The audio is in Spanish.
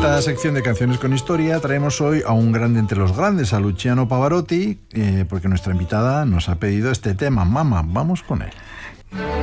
esta sección de Canciones con Historia traemos hoy a un grande entre los grandes, a Luciano Pavarotti, porque nuestra invitada nos ha pedido este tema, Mama. Vamos con él.